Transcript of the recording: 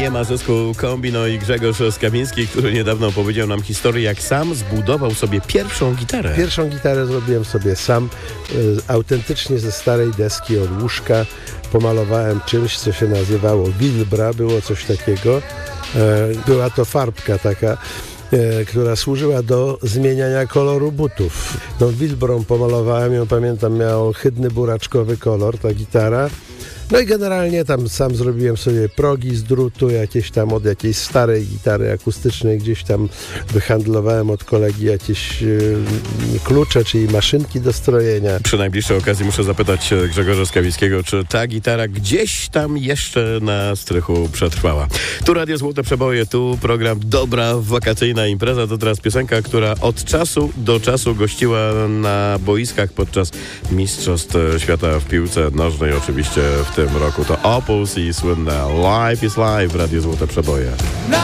Nie ma zysku Kombino i Grzegorz Skawiński, który niedawno powiedział nam historię, jak sam zbudował sobie pierwszą gitarę. Pierwszą gitarę zrobiłem sobie sam, autentycznie ze starej deski od łóżka. Pomalowałem czymś, co się nazywało Wilbra, było coś takiego. Była to farbka taka, która służyła do zmieniania koloru butów. Wilbrą pomalowałem ją, pamiętam, miał ohydny buraczkowy kolor ta gitara. No i generalnie tam sam zrobiłem sobie progi z drutu, jakieś tam od jakiejś starej gitary akustycznej, gdzieś tam wyhandlowałem od kolegi jakieś klucze, czyli maszynki do strojenia. Przy najbliższej okazji muszę zapytać Grzegorza Skawińskiego, czy ta gitara gdzieś tam jeszcze na strychu przetrwała. Tu Radio Złote Przeboje, tu program Dobra Wakacyjna Impreza. To teraz piosenka, która od czasu do czasu gościła na boiskach podczas Mistrzostw Świata w piłce nożnej, oczywiście w tym roku. To Opus i słynne Life is Life w Radio Złote Przeboje.